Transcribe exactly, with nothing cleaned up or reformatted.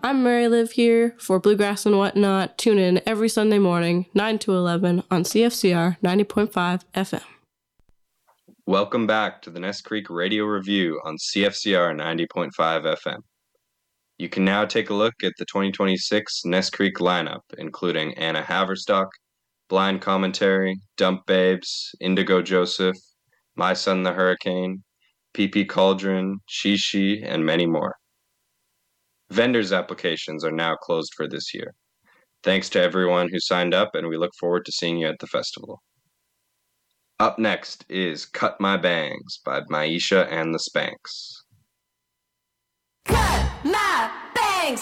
I'm Mary Liv here for Bluegrass and Whatnot. Tune in every Sunday morning, nine to eleven on C F C R ninety point five F M. Welcome back to the Ness Creek Radio Review on C F C R ninety point five F M. You can now take a look at the twenty twenty-six Ness Creek lineup, including Anna Haverstock, Blind Commentary, Dump Babes, Indigo Joseph, My Son the Hurricane, P P Cauldron, Shishi, and many more. Vendors applications are now closed for this year. Thanks to everyone who signed up, and we look forward to seeing you at the festival. Up next is Cut My Bangs by Maisha and the Spanks. Cut my